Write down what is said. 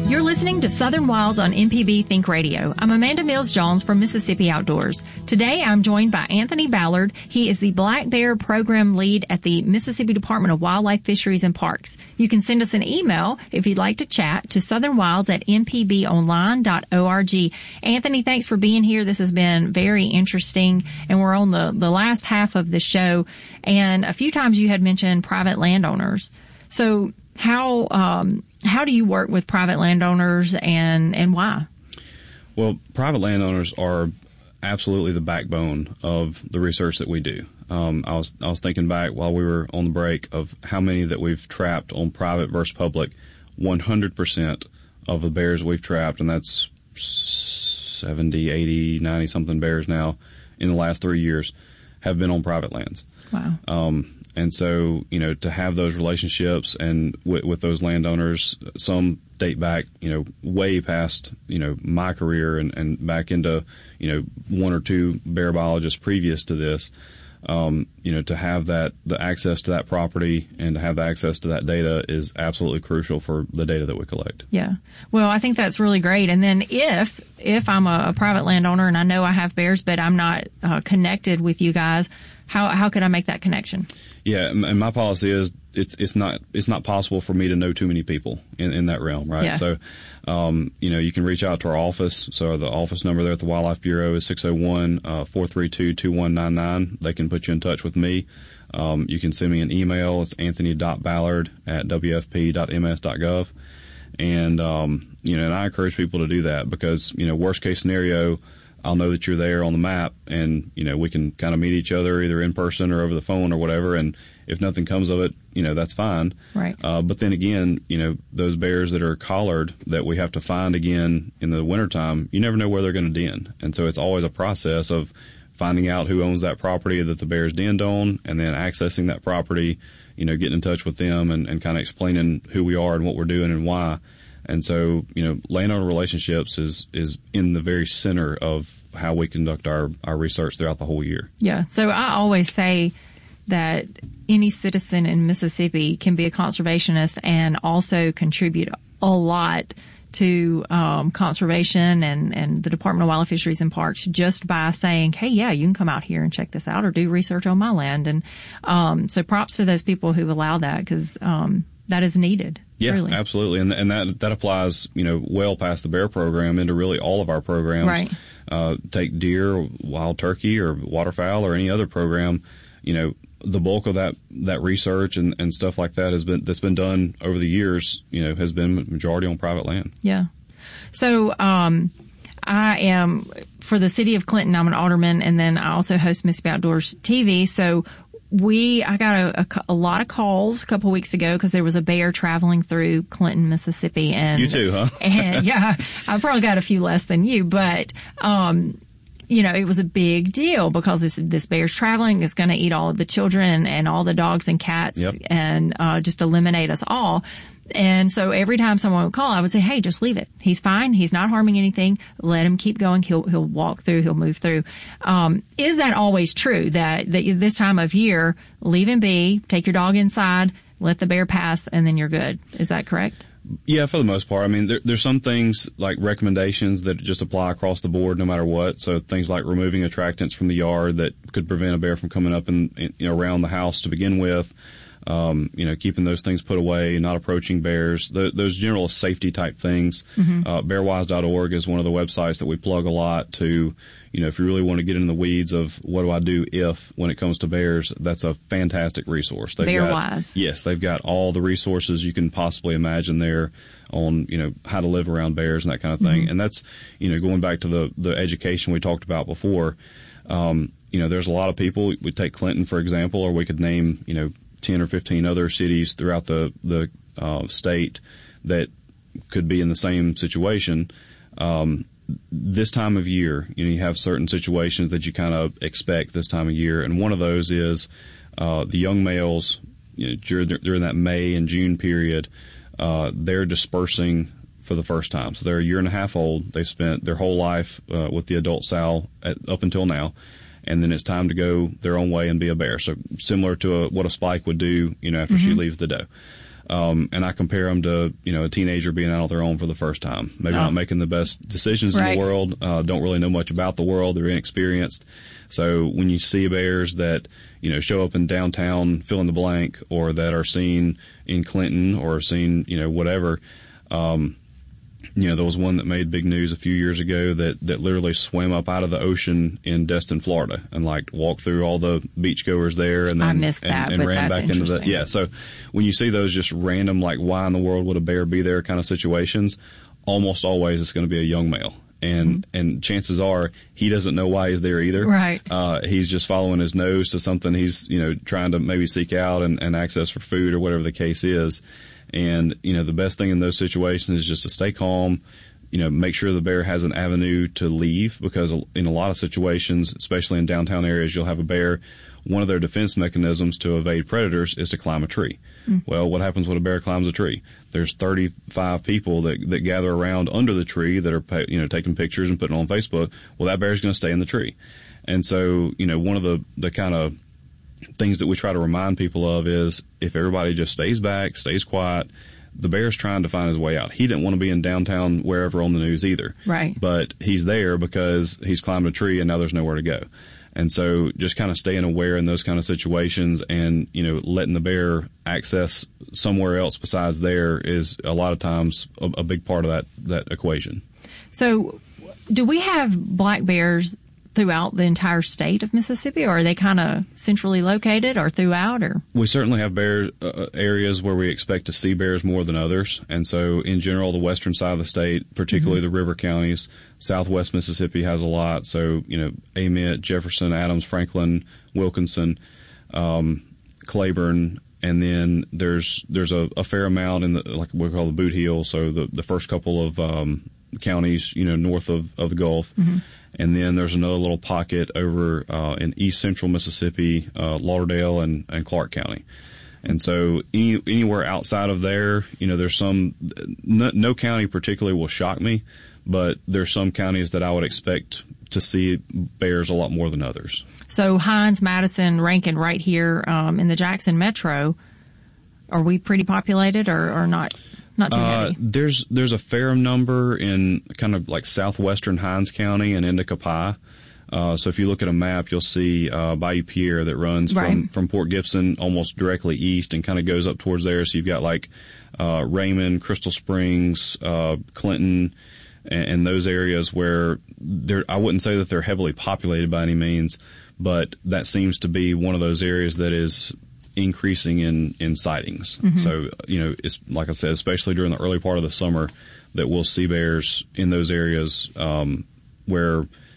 You're listening to Southern Wilds on MPB Think Radio. I'm Amanda Mills-Jones from Mississippi Outdoors. Today I'm joined by Anthony Ballard. He is the Black Bear Program Lead at the Mississippi Department of Wildlife, Fisheries, and Parks. You can send us an email if you'd like to chat to southernwilds@mpbonline.org. Anthony, thanks for being here. This has been very interesting, and we're on the last half of the show. And a few times you had mentioned private landowners. So how do you work with private landowners and why? Well, private landowners are absolutely the backbone of the research that we do. I was thinking back while we were on the break of how many that we've trapped on private versus public. 100% of the bears we've trapped, and that's 70, 80, 90 something bears now in the last 3 years, have been on private lands. Wow. And so, to have those relationships and with those landowners, some date back, way past, my career and back into, one or two bear biologists previous to this, to have the access to that property and to have the access to that data is absolutely crucial for the data that we collect. Yeah. Well, I think that's really great. And then if I'm a private landowner and I know I have bears, but I'm not connected with you guys, how could I make that connection? Yeah, and my policy is it's not possible for me to know too many people in that realm, right? Yeah. So, you can reach out to our office. So the office number there at the Wildlife Bureau is 601-432-2199. They can put you in touch with me. You can send me an email. It's anthony.ballard@wfp.ms.gov. And, and I encourage people to do that because, worst case scenario, I'll know that you're there on the map and, we can kind of meet each other either in person or over the phone or whatever. And if nothing comes of it, that's fine. Right. But then again, those bears that are collared that we have to find again in the wintertime, you never know where they're going to den. And so it's always a process of finding out who owns that property that the bear's denned on and then accessing that property, getting in touch with them and kind of explaining who we are and what we're doing and why. And so, landowner relationships is in the very center of how we conduct our research throughout the whole year. Yeah. So I always say that any citizen in Mississippi can be a conservationist and also contribute a lot to conservation and the Department of Wildlife, Fisheries, and Parks just by saying, hey, yeah, you can come out here and check this out or do research on my land. And so props to those people who allow that because that is needed. Yeah, really. Absolutely. And that applies, well past the bear program into really all of our programs. Right. Take deer, wild turkey, or waterfowl, or any other program. The bulk of that research and stuff like that that's been done over the years, has been majority on private land. Yeah. So, I am for the city of Clinton. I'm an alderman, and then I also host Mississippi Outdoors TV. So I got a lot of calls a couple weeks ago because there was a bear traveling through Clinton, Mississippi, and you too, huh? And yeah, I probably got a few less than you, but it was a big deal because this bear's traveling. It's going to eat all of the children and all the dogs and cats, yep. And just eliminate us all. And so every time someone would call, I would say, hey, just leave it. He's fine. He's not harming anything. Let him keep going. He'll walk through. He'll move through. Is that always true that this time of year, leave him be, take your dog inside, let the bear pass, and then you're good? Is that correct? Yeah, for the most part. I mean, there's some things like recommendations that just apply across the board no matter what. So things like removing attractants from the yard that could prevent a bear from coming up and around the house to begin with. Keeping those things put away, not approaching bears, those general safety type things. Mm-hmm. Bearwise.org is one of the websites that we plug a lot to, if you really want to get in the weeds of what do I do when it comes to bears, that's a fantastic resource. Bearwise. Yes, they've got all the resources you can possibly imagine there on, how to live around bears and that kind of thing. Mm-hmm. And that's, going back to the education we talked about before, there's a lot of people. We take Clinton, for example, or we could name, 10 or 15 other cities throughout the state that could be in the same situation. This time of year, you have certain situations that you kind of expect this time of year, and one of those is the young males during that May and June period. They're dispersing for the first time, so they're a year and a half old. They spent their whole life with the adult sow up until now. And then it's time to go their own way and be a bear. So similar to what a spike would do, after she leaves the doe. And I compare them to, a teenager being out on their own for the first time, maybe not making the best decisions in the world, don't really know much about the world. They're inexperienced. So when you see bears that, show up in downtown, fill in the blank, or that are seen in Clinton or seen, whatever, there was one that made big news a few years ago that literally swam up out of the ocean in Destin, Florida, and walked through all the beachgoers there, and then I missed that, and ran back into the So when you see those just random, why in the world would a bear be there kind of situations, almost always it's going to be a young male. And chances are he doesn't know why he's there either. Right. He's just following his nose to something he's, trying to maybe seek out and access for food or whatever the case is. And, the best thing in those situations is just to stay calm, make sure the bear has an avenue to leave, because in a lot of situations, especially in downtown areas, you'll have a bear. One of their defense mechanisms to evade predators is to climb a tree. Well, what happens when a bear climbs a tree? There's 35 people that gather around under the tree that are, taking pictures and putting on Facebook. Well, that bear's going to stay in the tree. And so, one of the kind of things that we try to remind people of is if everybody just stays back, stays quiet, the bear's trying to find his way out. He didn't want to be in downtown wherever on the news either. Right. But he's there because he's climbed a tree and now there's nowhere to go. And so just kind of staying aware in those kind of situations and, letting the bear access somewhere else besides there is a lot of times a big part of that equation. So do we have black bears throughout the entire state of Mississippi, or are they kind of centrally located or throughout? Or we certainly have bear areas where we expect to see bears more than others, and so in general, the western side of the state, particularly the river counties, southwest Mississippi has a lot. So Amite, Jefferson, Adams, Franklin, Wilkinson, Claiborne, and then there's a fair amount in the we call the Boot Heel, so the first couple of counties north of the Gulf. And then there's another little pocket over in east central Mississippi, Lauderdale and Clark County. And so anywhere outside of there, there's some, no county particularly will shock me, but there's some counties that I would expect to see bears a lot more than others. So Hinds, Madison, Rankin right here in the Jackson metro, are we pretty populated or not? Not too heavy. There's a fair number in kind of southwestern Hinds County and into Copiah. So if you look at a map, you'll see Bayou Pierre that runs from Port Gibson almost directly east and kind of goes up towards there. So you've got Raymond, Crystal Springs, Clinton, and those areas where I wouldn't say that they're heavily populated by any means, but that seems to be one of those areas that is increasing in sightings. So, it's like I said, especially during the early part of the summer, that we'll see bears in those areas where